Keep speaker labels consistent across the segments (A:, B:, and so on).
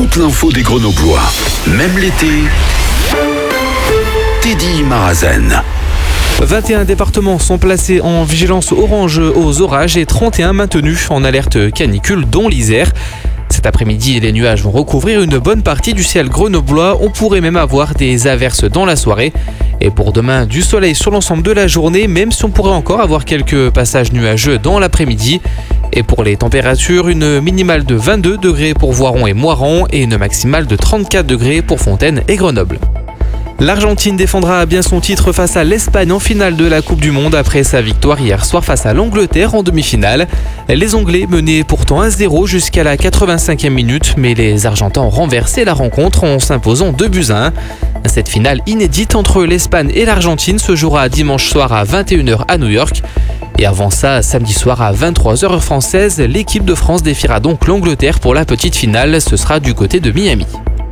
A: toute l'info des Grenoblois. Même l'été, Teddy Marazen.
B: 21 départements sont placés en vigilance orange aux orages et 31 maintenus en alerte canicule, dont l'Isère. Cet après-midi, les nuages vont recouvrir une bonne partie du ciel grenoblois. On pourrait même avoir des averses dans la soirée. Et pour demain, du soleil sur l'ensemble de la journée, même si on pourrait encore avoir quelques passages nuageux dans l'après-midi. Et pour les températures, une minimale de 22 degrés pour Voiron et Moirans et une maximale de 34 degrés pour Fontaine et Grenoble. L'Argentine défendra bien son titre face à l'Espagne en finale de la Coupe du Monde après sa victoire hier soir face à l'Angleterre en demi-finale. Les Anglais menaient pourtant 1-0 jusqu'à la 85e minute, mais les Argentins ont renversé la rencontre en s'imposant 2-1. Cette finale inédite entre l'Espagne et l'Argentine se jouera dimanche soir à 21h à New York. Et avant ça, samedi soir à 23h française, l'équipe de France défiera donc l'Angleterre pour la petite finale. Ce sera du côté de Miami.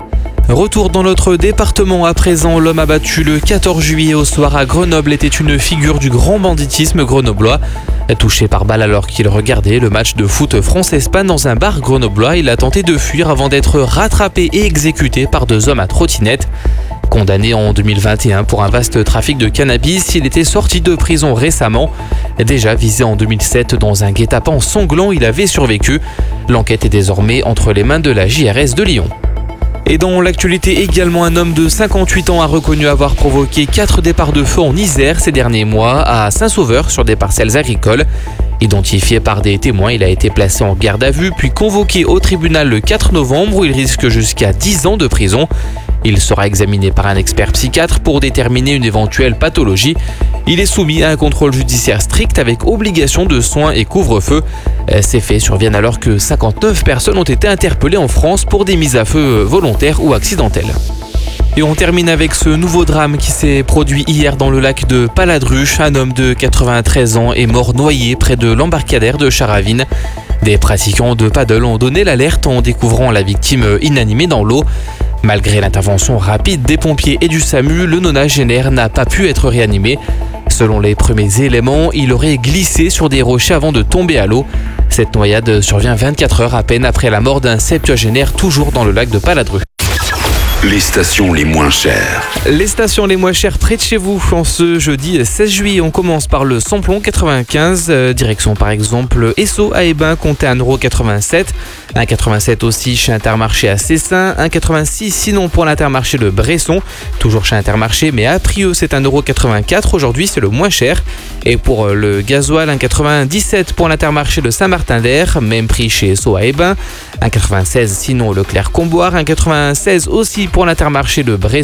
B: Retour dans notre département à présent, l'homme abattu le 14 juillet au soir à Grenoble était une figure du grand banditisme grenoblois. Touché par balle alors qu'il regardait le match de foot France-Espagne dans un bar grenoblois, il a tenté de fuir avant d'être rattrapé et exécuté par 2 hommes à trottinette. Condamné en 2021 pour un vaste trafic de cannabis, il était sorti de prison récemment. Déjà visé en 2007 dans un guet-apens sanglant, il avait survécu. L'enquête est désormais entre les mains de la JRS de Lyon. Et dans l'actualité également, un homme de 58 ans a reconnu avoir provoqué 4 départs de feu en Isère ces derniers mois à Saint-Sauveur sur des parcelles agricoles. Identifié par des témoins, il a été placé en garde à vue puis convoqué au tribunal le 4 novembre où il risque jusqu'à 10 ans de prison. Il sera examiné par un expert psychiatre pour déterminer une éventuelle pathologie. Il est soumis à un contrôle judiciaire strict avec obligation de soins et couvre-feu. Ces faits surviennent alors que 59 personnes ont été interpellées en France pour des mises à feu volontaires ou accidentelles. Et on termine avec ce nouveau drame qui s'est produit hier dans le lac de Paladruche. Un homme de 93 ans est mort noyé près de l'embarcadère de Charavine. Des pratiquants de paddle ont donné l'alerte en découvrant la victime inanimée dans l'eau. Malgré l'intervention rapide des pompiers et du SAMU, le nonagénaire n'a pas pu être réanimé. Selon les premiers éléments, il aurait glissé sur des rochers avant de tomber à l'eau. Cette noyade survient 24 heures à peine après la mort d'un septuagénaire toujours dans le lac de Paladruche.
A: Les stations les moins chères.
B: Les stations les moins chères près de chez vous. En ce jeudi 16 juillet, on commence par le samplon 95, direction par exemple Esso à Hébin, comptez 1,87 €. 1,87 aussi chez Intermarché à Cessin, 1,86 sinon pour l'Intermarché de Bresson, toujours chez Intermarché, mais à Prieux c'est 1,84 €, aujourd'hui c'est le moins cher. Et pour le gasoil, 1,97 pour l'Intermarché de Saint-Martin-d'Air, même prix chez Esso à Hébin, 1,96 sinon Leclerc-Comboire, 1,96 aussi pour l'Intermarché de Bresson.